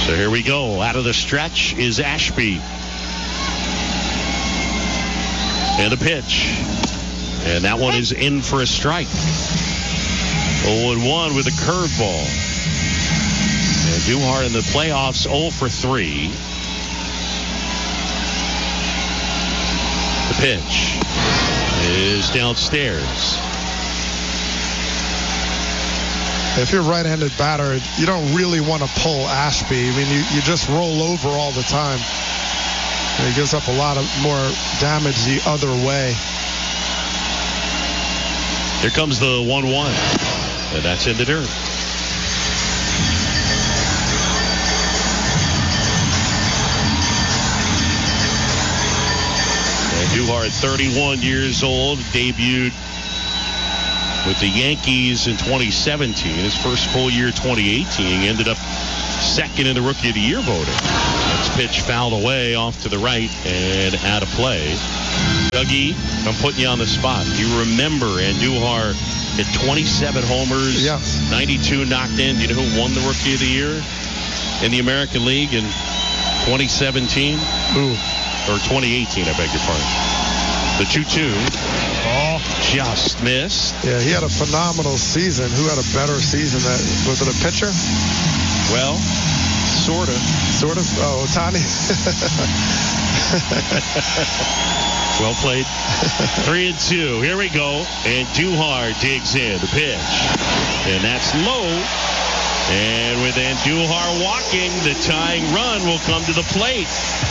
So here we go. Out of the stretch is Ashby. And a pitch. And that one is in for a strike. 0-1 with a curveball. And Duhart in the playoffs 0 for 3. The pitch is downstairs. If you're a right-handed batter, you don't really want to pull Ashby. I mean, you just roll over all the time. And he gives up a lot of more damage the other way. Here comes the 1-1. And that's in the dirt. And Duhart, 31 years old, debuted with the Yankees in 2017. His first full year, 2018, ended up second in the Rookie of the Year voting. That's pitch fouled away off to the right and out of play. Dougie, I'm putting you on the spot. You remember Andujar hit 27 homers, 92 knocked in. Do you know who won the Rookie of the Year in the American League in 2017? Or 2018, I beg your pardon. The 2-2. Oh, just missed. Yeah, he had a phenomenal season. Who had a better season? Was it a pitcher? Well, sort of. Sort of? Oh, Ohtani. Well played. 3-2. Here we go. And Duhart digs in. The pitch. And that's low. And with Andujar walking, the tying run will come to the plate.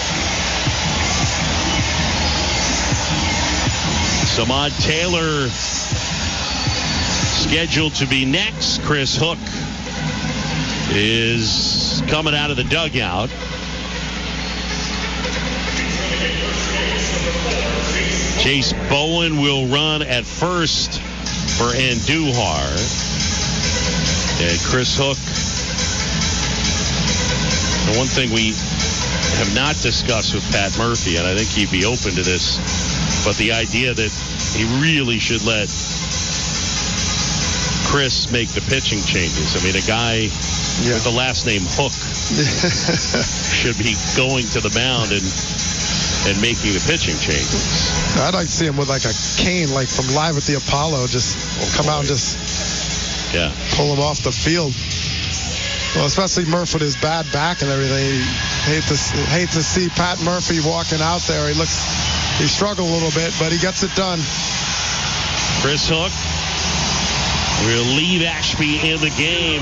Samad Taylor scheduled to be next. Chris Hook is coming out of the dugout. Chase Bowen will run at first for Andujar. And Chris Hook. The one thing we have not discussed with Pat Murphy, and I think he'd be open to this, but the idea that he really should let Chris make the pitching changes. I mean, a guy with the last name Hook should be going to the mound and making the pitching changes. I'd like to see him with like a cane, like from Live at the Apollo, just come out and just pull him off the field. Well, especially Murph with his bad back and everything. Hate to see Pat Murphy walking out there. He struggled a little bit, but he gets it done. Chris Hook will leave Ashby in the game.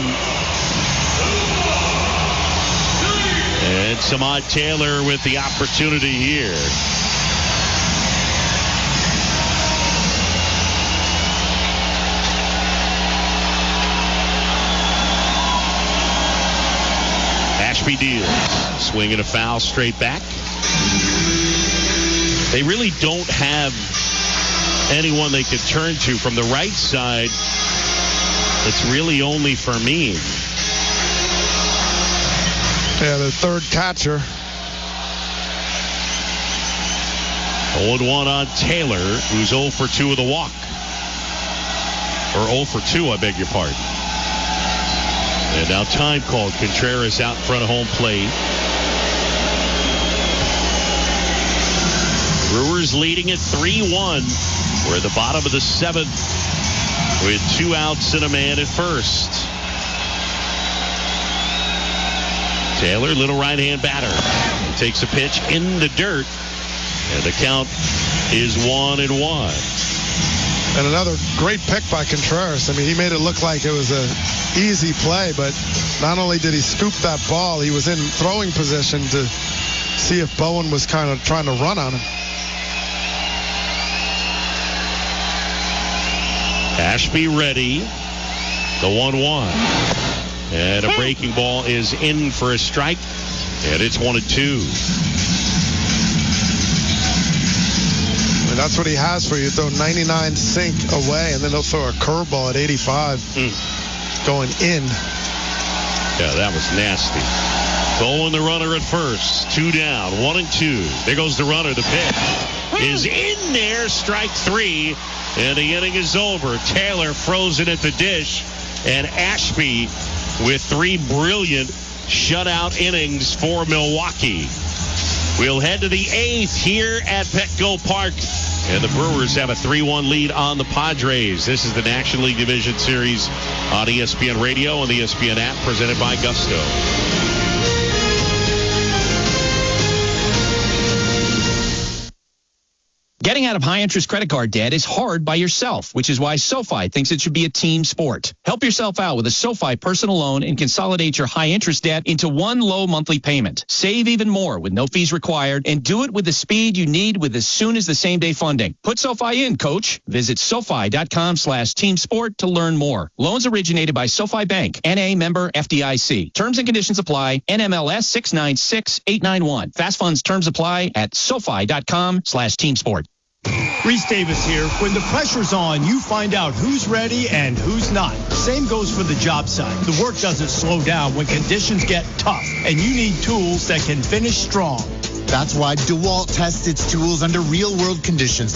And Samad Taylor with the opportunity here. Ashby deals. Swinging a foul straight back. They really don't have anyone they could turn to from the right side. It's really only Fermin. Yeah, the third catcher. 0-1 on Taylor, who's 0 for 2 with a walk. Or 0 for 2, I beg your pardon. And now time called. Contreras out in front of home plate. Brewers leading at 3-1. We're at the bottom of the 7th with 2 outs and a man at first. Taylor, little right-hand batter, takes a pitch in the dirt, and the count is 1-1. And another great pick by Contreras. I mean, he made it look like it was a easy play, but not only did he scoop that ball, he was in throwing position to see if Bowen was kind of trying to run on him. Ashby ready. The 1-1. And a breaking ball is in for a strike. And it's 1-2. And that's what he has for you. Throw 99 sink away, and then he'll throw a curveball at 85 going in. Yeah, that was nasty. Bowen the runner at first. 2 down. 1-2. There goes the runner. The pitch is in there. Strike 3. And the inning is over. Taylor frozen at the dish. And Ashby with 3 brilliant shutout innings for Milwaukee. We'll head to the 8th here at Petco Park. And the Brewers have a 3-1 lead on the Padres. This is the National League Division Series on ESPN Radio and the ESPN app, presented by Gusto. Getting out of high-interest credit card debt is hard by yourself, which is why SoFi thinks it should be a team sport. Help yourself out with a SoFi personal loan and consolidate your high-interest debt into one low monthly payment. Save even more with no fees required, and do it with the speed you need with as soon as the same-day funding. Put SoFi in, Coach. Visit SoFi.com/teamsport to learn more. Loans originated by SoFi Bank, N.A. member FDIC. Terms and conditions apply. NMLS 696891. Fast funds terms apply at SoFi.com/teamsport. Reese Davis here. When the pressure's on, you find out who's ready and who's not. Same goes for the job site. The work doesn't slow down when conditions get tough, and you need tools that can finish strong. That's why DeWalt tests its tools under real-world conditions.